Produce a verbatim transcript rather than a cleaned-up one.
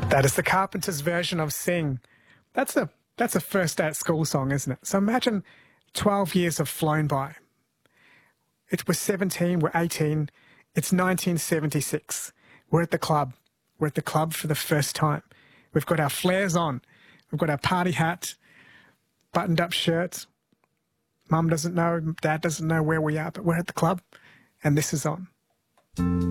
That is the Carpenters' version of Sing. That's a that's a first day at school song, isn't it? So imagine twelve years have flown by. It was seventeen, we're eighteen, it's nineteen seventy-six. We're at the club. We're at the club for the first time. We've got our flares on. We've got our party hat, buttoned up shirts. Mum doesn't know, Dad doesn't know where we are, but we're at the club and this is on.